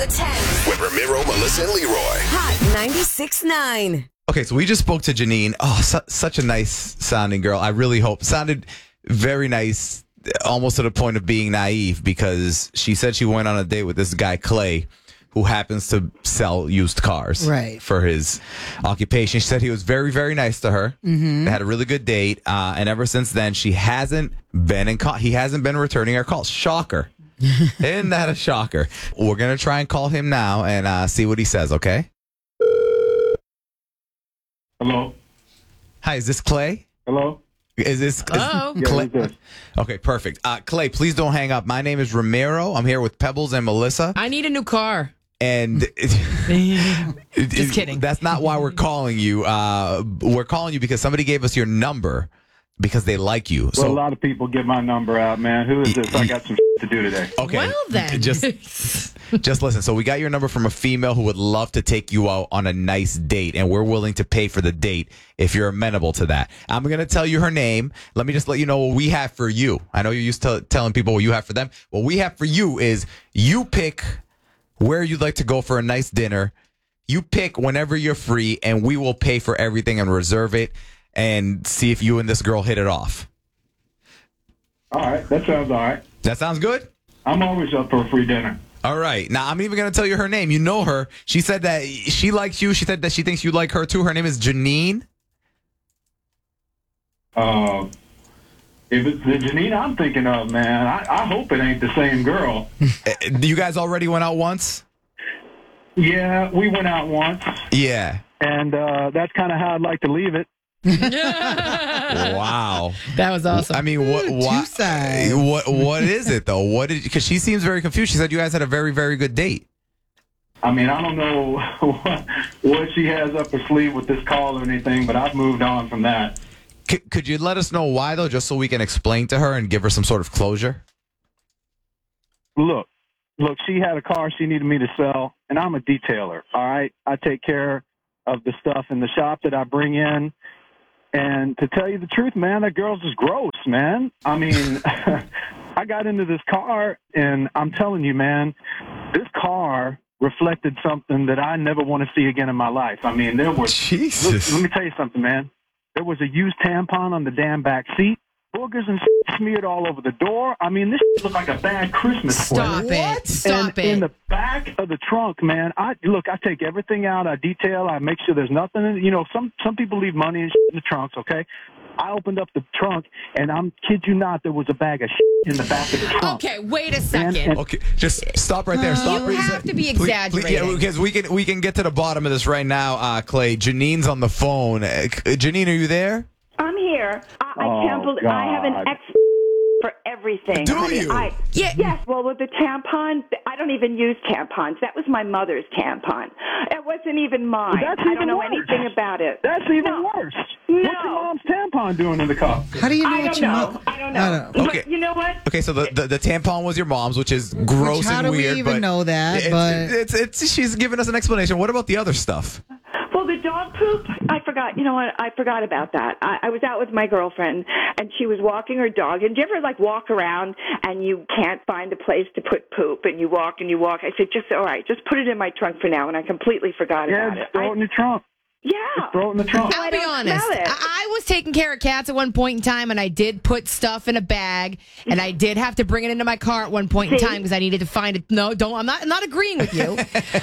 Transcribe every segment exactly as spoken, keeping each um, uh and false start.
the tens. With Ramiro, Melissa, and Leroy. Hot ninety-six point nine. Okay, so we just spoke to Janine. Oh, su- such a nice sounding girl. I really hope. Sounded very nice, almost to the point of being naive, because she said she went on a date with this guy, Clay, who happens to sell used cars Right. for his occupation. She said he was very, very nice to her. Mm-hmm. They had a really good date. Uh, and ever since then, she hasn't been in call. He hasn't been returning her calls. Shocker. Isn't that a shocker? We're going to try and call him now and uh, see what he says, okay? Hello? Hi, is this Clay? Hello? Is this is Hello? Yeah, Clay? who's this? Okay, perfect. Uh, Clay, please don't hang up. My name is Ramiro. I'm here with Pebbles and Melissa. I need a new car. And Just kidding. That's not why we're calling you. Uh, we're calling you because somebody gave us your number because they like you. Well, So a lot of people get my number out, man. Who is this? I got some to do today. okay, Well, then. just just listen. So we got your number from a female who would love to take you out on a nice date, and we're willing to pay for the date if you're amenable to that. I'm going to tell you her name. Let me just let you know what we have for you. I know you're used to telling people what you have for them. What we have for you is you pick where you'd like to go for a nice dinner. You pick whenever you're free, and we will pay for everything and reserve it and see if you and this girl hit it off. All right, that sounds all right. That sounds good? I'm always up for a free dinner. All right. Now, I'm even going to tell you her name. You know her. She said that she likes you. She said that she thinks you like her, too. Her name is Janine. Uh, if it's the Janine I'm thinking of, man, I, I hope it ain't the same girl. Uh, You guys already went out once? Yeah, we went out once, Yeah. and uh, that's kind of how I'd like to leave it. Wow. That was awesome. I mean, what what, Two sides. what what is it though? What did because she seems very confused. She said you guys had a very very good date. I mean, I don't know what, what she has up her sleeve with this call or anything, but I've moved on from that. C- could you let us know why though, just so we can explain to her and give her some sort of closure? Look, look, she had a car she needed me to sell, and I'm a detailer, all right? I take care of the stuff in the shop that I bring in. And to tell you the truth, man, that girl's just gross, man. I mean, I got into this car, and I'm telling you, man, this car reflected something that I never want to see again in my life. I mean, there was, Jesus. look, let me tell you something, man. There was a used tampon on the damn back seat. Boogers and smeared all over the door. I mean, this looked like a bad Christmas Stop present. it. Stop and it. in the back of the trunk, man, I look, I take everything out, I detail, I make sure there's nothing in, you know, some some people leave money and shit in the trunks, okay? I opened up the trunk, and I'm kid you not, there was a bag of shit in the back of the trunk. Okay, wait a second. And- Okay, just stop right there. Stop. You right have there. to be Please- please- exaggerating. yeah, because we can we can get to the bottom of this right now, uh, Clay. Janine's on the phone. Uh, Janine, are you there? I'm here. I, I Oh, can't believe I have an God. ex for everything. Do honey. you? I, Yeah. Yes. Well, with the tampon, I don't even use tampons. That was my mother's tampon. It wasn't even mine. That's I even don't know worse. anything about it. That's even No. worse. No. What's your mom's tampon doing in the car? How do you know I what don't your know. mom- I don't know. I don't know. But Okay. you know what? Okay, so the, the, the tampon was your mom's, which is gross Which, how and do we weird. even but know that? It's, But- it's, it's she's giving us an explanation. What about the other stuff? Well, the dog poop, I forgot. You know what? I forgot about that. I, I was out with my girlfriend, and she was walking her dog. And do you ever, like, walk around and you can't find a place to put poop, and you walk and you walk? I said, just, all right, just put it in my trunk for now, and I completely forgot Yeah, about just it. throw I- it in your trunk. yeah. Just throw it in the trunk. I I'll be don't honest. smell it. I-, I was taking care of cats at one point in time, and I did put stuff in a bag, and I did have to bring it into my car at one point in See? time because I needed to find it. No, don't. I'm not. I'm not agreeing with you,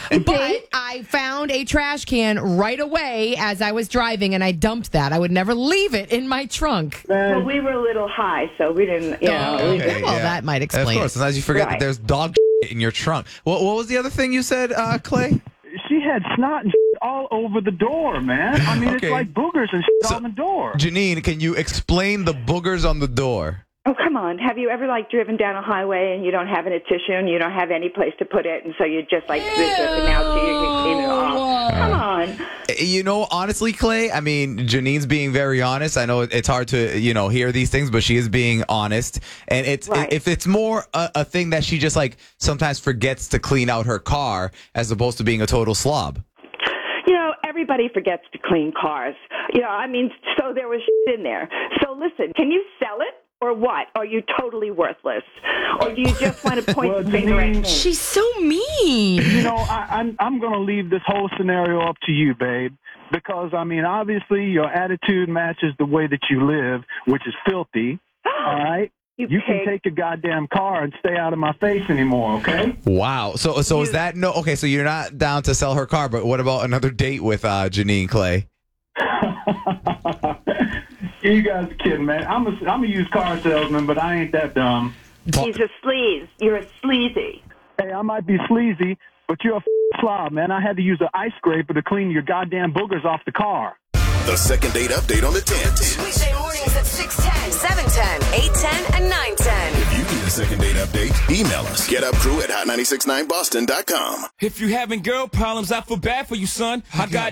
but I found a trash can right away as I was driving, and I dumped that. I would never leave it in my trunk. Well, Man, we were a little high, so we didn't, you know. Oh, we okay. Well, that might explain Of it. course, sometimes you forget that Right. there's dog in your trunk. What, what was the other thing you said, uh, Clay? she had snot and shit all over the door, man. I mean, Okay. it's like boogers and shit So- on the door. Janine, can you explain the boogers on the door? Oh, come on. Have you ever, like, driven down a highway and you don't have any tissue and you don't have any place to put it, and so you just, like, zip it and now so you can clean it off? Come on. You know, honestly, Clay, I mean, Janine's being very honest. I know it's hard to, you know, hear these things, but she is being honest. And it's Right. if it's more a, a thing that she just, like, sometimes forgets to clean out her car as opposed to being a total slob. You know, everybody forgets to clean cars. You know, I mean, so there was shit in there. So listen, can you sell it? Or what? Are you totally worthless? Or do you just want to point Well, the finger at Janine- me? She's so mean. you know, I, I'm I'm going to leave this whole scenario up to you, babe, because I mean, obviously, your attitude matches the way that you live, which is filthy. All right. You, You can pig. take your goddamn car and stay out of my face anymore, okay? Wow. So so is that no? Okay, so you're not down to sell her car, but what about another date with uh, Janine Clay? You guys are kidding, man. I'm a, I'm a used car salesman, but I ain't that dumb. He's a sleaze. You're a sleazy. Hey, I might be sleazy, but you're a f- slob, man. I had to use an ice scraper to clean your goddamn boogers off the car. The second date update on the tenth. Weekday mornings at six ten, seven ten, eight ten, and nine ten. If you need a second date update, email us. Get up crew at hot nine six nine boston dot com. If you having girl problems, I feel bad for you, son. I got